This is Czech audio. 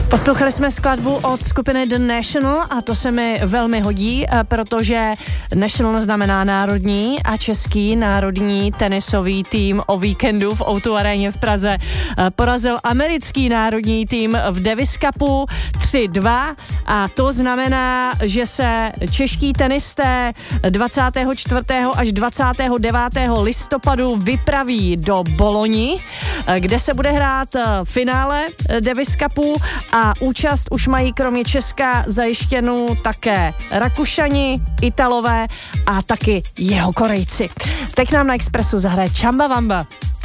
Poslouchali jsme skladbu od skupiny The National a to se mi velmi hodí, protože National znamená národní a český národní tenisový tým o víkendu v O2 aréně v Praze porazil americký národní tým v Davis Cupu 3-2 a to znamená, že se čeští tenisté 24. až 29. listopadu vypraví do Boloni, kde se bude hrát finále Davis Cupu a účast už mají kromě Česka zajištěnou také Rakušani, Italové a taky Jihokorejci. Teď nám na Expressu zahraje Chamba Wamba.